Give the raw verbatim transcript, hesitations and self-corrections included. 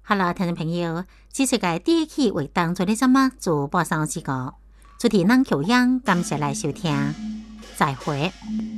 好了，听众朋友，这是个第一期为当做的节目做播送之歌，主题人口样，感谢来收听，再会。